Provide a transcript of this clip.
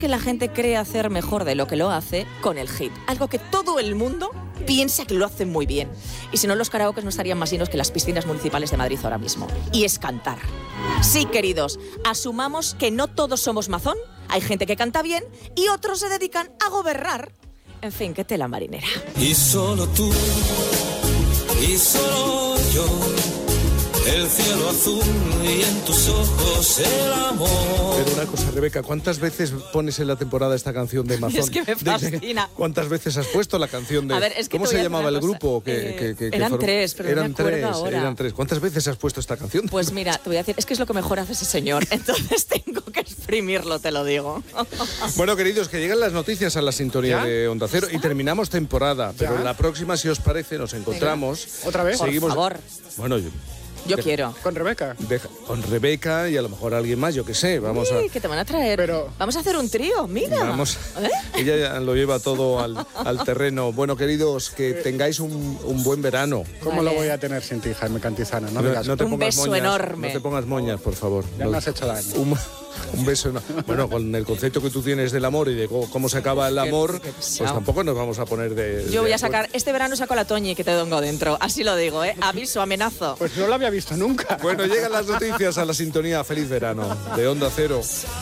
que la gente cree hacer mejor de lo que lo hace con el hit. Algo que todo el mundo piensa que lo hace muy bien. Y si no, los karaokes no estarían más llenos que las piscinas municipales de Madrid ahora mismo. Y es cantar. Sí, queridos, asumamos que no todos somos mazón. Hay gente que canta bien y otros se dedican a gobernar. En fin, qué tela marinera. Y solo tú, y solo yo, el cielo azul y en tus ojos el amor. Pero una cosa, Rebeca, ¿cuántas veces pones en la temporada esta canción de Mazón? Es que me fascina. ¿Cuántas veces has puesto la canción de... A ver, es que ¿cómo se llamaba el grupo? Eran tres, pero no me acuerdo ahora. Eran tres. ¿Cuántas veces has puesto esta canción? Pues mira, te voy a decir, es que es lo que mejor hace ese señor, entonces tengo que exprimirlo, te lo digo. Bueno, queridos, que llegan las noticias a la sintonía de Onda Cero y terminamos temporada, pero la próxima, si os parece, nos encontramos. ¿Otra vez? Seguimos... Por favor. Bueno, Yo quiero. ¿Con Rebeca? Con Rebeca y a lo mejor alguien más, yo qué sé. Vamos Uy, que te van a traer. Vamos a hacer un trío, mira. Vamos. Ella ya lo lleva todo al terreno. Bueno, queridos, que tengáis un buen verano. ¿Cómo lo voy a tener sin ti, Jaime Cantizana? No te un beso moñas, enorme. No te pongas moñas, por favor. Ya me has hecho daño. Un beso. Bueno, con el concepto que tú tienes del amor y de cómo se acaba el amor, pues tampoco nos vamos a poner de... Yo voy a sacar... Este verano saco la Toñi que te tengo dentro. Así lo digo, ¿eh? Aviso, amenazo. Pues no lo había visto nunca. Bueno, llegan las noticias a la sintonía. Feliz verano de Onda Cero.